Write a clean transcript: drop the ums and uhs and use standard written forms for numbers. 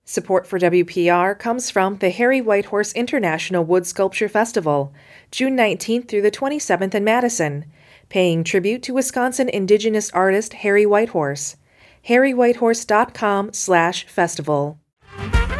Support for WPR comes from the Harry Whitehorse International Wood Sculpture Festival, June 19th through the 27th in Madison, paying tribute to Wisconsin Indigenous artist Harry Whitehorse. harrywhitehorse.com/festival.